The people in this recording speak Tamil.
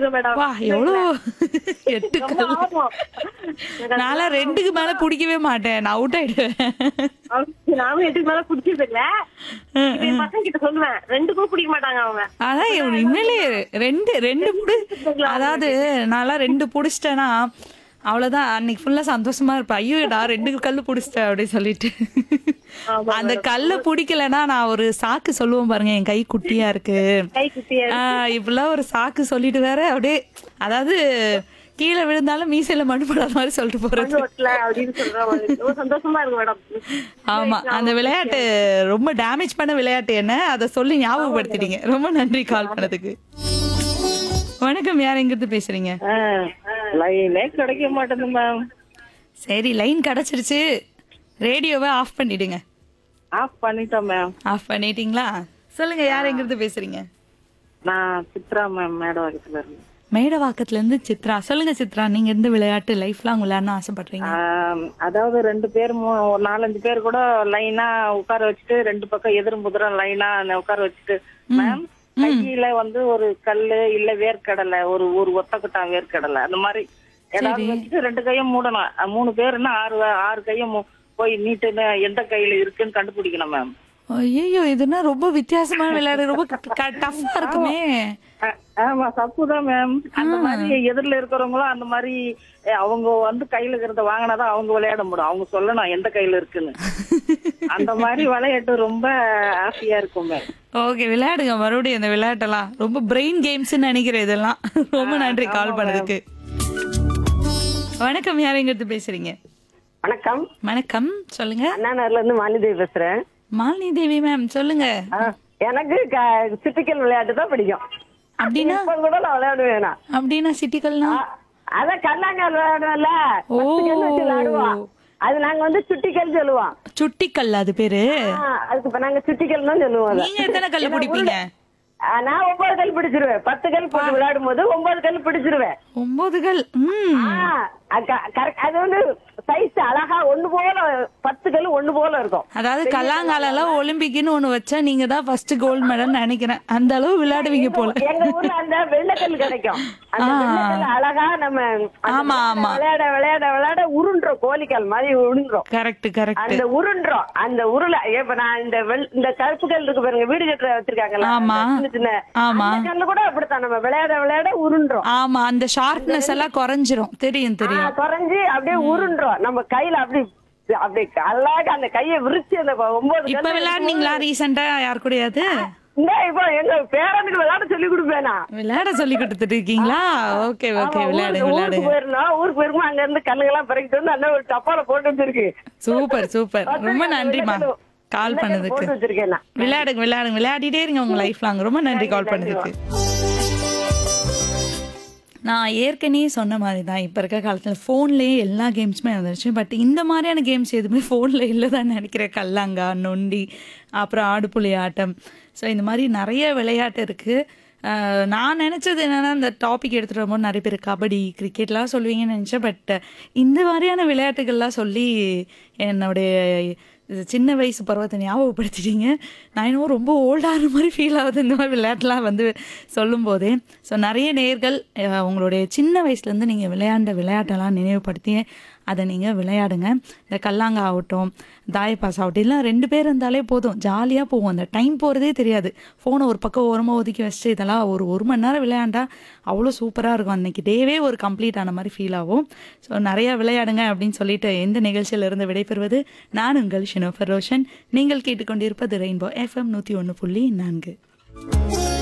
பிடிச்சிருவேன் மேடம். வா எவ்வளோ 8 ரொம்ப கல்லு. ஆர்வம். எனக்கு நான்லாம் 2க்கு மேல பிடிக்கவே மாட்டேன். நான் அவுட் ஆயிடுவேன். நானும் 8க்கு மேல பிடிச்சது இல்ல. இப்ப என் பசங்க கிட்ட சொல்லுவேன், 2க்கும் பிடிக்க மாட்டாங்க அவங்க. அதான் உண்மையிலேயே ரெண்டு புடி, அதாவது நான்லாம் 2 புடிச்சிட்டேன்னா அவ்வளவுதான், அன்னைக்கு ஃபுல்லா சந்தோஷமா இருப்பேன். ஐயோடா 2 கல்லு புடிச்சிட்டேன் அப்படின்னு சொல்லிட்டு. ஆமா அந்த கல்ல பிடிக்கலன்னா நான் ஒரு சாக்கு சொல்லுவேன் பாருங்க, என் கை குட்டியா இருக்கு, கை குட்டியா இப்படிலாம் ஒரு சாக்கு சொல்லிட்டு வேற அப்படியே, அதாவது கீழே விழுந்தாலும் மீசையில மண் போடாத மாதிரி சொல்லிட்டு போறது. ஓட்டல அப்படின்னு சொல்றேன். ரொம்ப சந்தோஷமா இருக்கு மேடம். ஆமா, அந்த விளையாட்டு ரொம்ப டேமேஜ் பண்ண விளையாட்டு என்ன, அதை சொல்லி ஞாபகப்படுத்திட்டீங்க. ரொம்ப நன்றி கால் பண்ணதுக்கு. வணக்கம், யார் எங்கிருந்து பேசுறீங்க? லைனே கிடைக்க மாட்டேங்குது மேம். சரி, லைன் கிடைச்சிருச்சு, ரேடியோவை ஆஃப் பண்ணிடுங்க. ஆஃப் பண்ணிட்டோம் மேம். ஆஃப் பண்ணிட்டீங்களா? சொல்லுங்க, யார் எங்கிருந்து பேசுறீங்க? நான் சித்ரா மேம், மேடவாக்கத்துல இருந்து. மேடவாக்கத்துல இருந்து சித்ரா. சொல்லுங்க சித்ரா, நீங்க எந்த விளையாட்டு லைஃப் லாங் விளையாடணும்னு ஆசைப்படுறீங்க? அதாவது 2 பேர் ஒரு 4-5 பேர் கூட லைனா உட்கார வச்சுட்டு 2 பக்கம் எதிரும் புதிரும் லைனா உட்கார வச்சுட்டு மேம், கையில ஒரு கல்லு இல்ல வேர்க்கடலை, ஒரு ஒத்தக்கட்டான் வேர்க்கடலை, அந்த மாதிரி ஏதாவது வச்சுட்டு 2 கையும் மூடணும். 3 பேருன்னா 6 கையும் போய் நீட்டுன்னு எந்த கையில இருக்குன்னு கண்டுபிடிக்கணும் மேம். ஐயோ, இதுனா ரொம்ப வித்தியாசமான விளையாடு, ரொம்ப டஃப்பா இருக்குமே. ஆமா, தப்புதான் மேம். அந்த மாதிரி எதிரில இருக்கிறவங்களும் அந்த மாதிரி அவங்க கையில இருக்கிறத வாங்கினாதான் அவங்க விளையாட முடியும். அவங்க சொல்லணும் எந்த கையில இருக்குன்னு. அந்த மாதிரி விளையாட்டு ரொம்ப ஆசையா இருக்கும் மேம். ஓகே, விளையாடுங்க மறுபடியும் இந்த விளையாட்டெல்லாம். ரொம்ப பிரெயின் கேம்ஸ் நினைக்கிறேன் இதெல்லாம். ரொம்ப நன்றி கால் பண்ணதுக்கு. வணக்கம், யார் எங்கிருந்து பேசுறீங்க? வணக்கம். வணக்கம், சொல்லுங்க. அண்ணாநகர்ல இருந்து மாலிதேவி பேசுறேன். மாலினி தேவி மேம், சொல்லுங்க. எனக்கு சிட்டிக்கல் விளையாட்டு தான் பிடிக்கும். அப்படின்னா இப்ப கூட நான் விளையாடுவேன். அப்படின்னா சிட்டிக்கல்னா அதான் கல்லாங்கால் விளையாடுவோம்ல, 10 கல் வச்சு விளையாடுவோம். அது நாங்க சுட்டிக்கல் சொல்லுவோம். சுட்டிக்கல் அது பேரு. அதுக்கு இப்ப நாங்க சுட்டிக்கல் தான் சொல்லுவோம். நீங்க எத்தனை கல் பிடிப்பீங்க? நான் 9 கல் பிடிச்சிருவேன். 10 கல் போட்டு விளையாடும் போது 9 கல் பிடிச்சிருவேன். 9 கல். அது சைஸ் அழகா ஒண்ணு போல, 10 கல் ஒண்ணு போல இருக்கும். அதாவது கல்லாங்கால ஒலிம்பிக்னு ஒண்ணு வச்சா நீங்க தான் ஃபர்ஸ்ட் கோல்ட் மெடல் நினைக்கிறேன். அந்த அளவு விளையாடுவீங்க போல. எங்க ஊர்ல அந்த வெள்ளக்கல் கிடைக்கும். அந்த வெள்ளக்கல் அழகா நம்ம ஆமா ஆமா விளையாட விளையாட விளையாட உருண்டுறோம். கோழிக்கால் மாதிரி உருண்டுறோம். Correct correct. அந்த உருண்டுறோம். அந்த உருளை இப்ப நான் இந்த கருப்பு கல் இருக்கு பாருங்க, வீடு கட்டுற வச்சிருக்காங்கல்ல, ஆமா ஆமா, அந்த கல்லு கூட அப்படித்தான் நம்ம விளையாட விளையாட உருண்டுறோம். ஆமா, அந்த ஷார்ப்னஸ் எல்லாம் குறைஞ்சிரும். தெரியும் தெரியும். குறைஞ்சு அப்படியே உருண்டுறோம். நம்ம கையில அப்படி அழகா அந்த கையை விரிச்சு அந்த 9 இப்ப விளையாடுனீங்களா ரீசெண்டா யார் கூடயாவது? இப்போ எங்க பேரனுக்கு விளையாட சொல்லி கொடுப்பேனா. விளையாட சொல்லி கொடுத்துட்டு இருக்கீங்களா? ஓகே ஓகே, விளையாடுங்க விளையாடுங்க. ஊருக்கு போயிருமா, அங்க இருந்து கல்லுங்கெல்லாம் பறக்கிட்டு வந்து அந்த ஒரு டப்பால போட்டு வச்சிருக்கு. சூப்பர் சூப்பர், ரொம்ப நன்றிமா கால் பண்ணதுக்கு. விளையாடுங்க விளையாடுங்க, விளையாடிட்டே இருங்க உங்க லைஃப் லாங். ரொம்ப நன்றி கால் பண்ணதுக்கு. நான் ஏற்கனவே சொன்ன மாதிரி தான், இப்போ இருக்க காலத்தில் ஃபோன்லேயே எல்லா கேம்ஸுமே வந்துருச்சு. பட் இந்த மாதிரியான கேம்ஸ் எதுவுமே ஃபோனில் இல்லை தான் நினைக்கிறேன். கல்லாங்கா, நொண்டி, அப்புறம் ஆடுபுலி ஆட்டம். ஸோ இந்த மாதிரி நிறைய விளையாட்டு இருக்குது. நான் நினச்சது என்னென்னா, இந்த டாபிக் எடுத்துகிட்டு வரும்போது நிறைய பேர் கபடி, கிரிக்கெட்லாம் சொல்லுவீங்கன்னு நினச்சேன். பட் இந்த மாதிரியான விளையாட்டுகள்லாம் சொல்லி என்னுடைய சின்ன வயசு பருவத்தை ஞாபகப்படுத்திட்டீங்க. நான் இன்னும் ரொம்ப ஓல்டாகிற மாதிரி ஃபீல் ஆகுது இந்த மாதிரி விளையாட்டுலாம் சொல்லும் போதே. ஸோ நிறைய நேயர்கள் உங்களுடைய சின்ன வயசுலேருந்து நீங்கள் விளையாண்ட விளையாட்டெல்லாம் நினைவுபடுத்தி அதை நீங்கள் விளையாடுங்க. இந்த கல்லாங்கா ஆகட்டும், தாயப்பாஸ் ஆகட்டும், இல்லை 2 பேர் இருந்தாலே போதும், ஜாலியாக போவோம். அந்த டைம் போகிறதே தெரியாது. ஃபோனை ஒரு பக்கம் ஓரமாக ஒதுக்கி வச்சுட்டு இதெல்லாம் ஒரு மணி நேரம் விளையாண்டா அவ்வளோ சூப்பராக இருக்கும். அன்றைக்கி டேவே ஒரு கம்ப்ளீட் ஆன மாதிரி ஃபீல் ஆகும். ஸோ நிறையா விளையாடுங்க அப்படின்னு சொல்லிட்டு இந்த நிகழ்ச்சியிலிருந்து விடைபெறுவது நான் உங்கள் ஷினோஃபர் ரோஷன். நீங்கள் கேட்டுக்கொண்டிருப்பது ரெயின்போ FM 101.4.